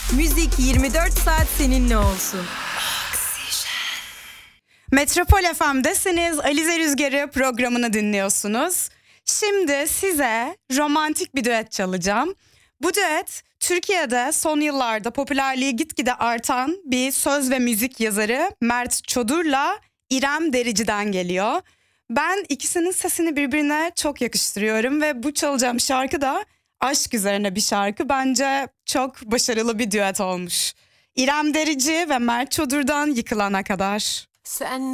Müzik 24 saat seninle olsun. Metropol FM'desiniz. Alize Rüzgarı programını dinliyorsunuz. Şimdi size romantik bir düet çalacağım. Bu düet Türkiye'de son yıllarda popülerliği gitgide artan bir söz ve müzik yazarı Mert Çodur'la İrem Derici'den geliyor. Ben ikisinin sesini birbirine çok yakıştırıyorum ve bu çalacağım şarkı da aşk üzerine bir şarkı. Bence çok başarılı bir düet olmuş. İrem Derici ve Mert Çodur'dan Yıkılana Kadar. Sen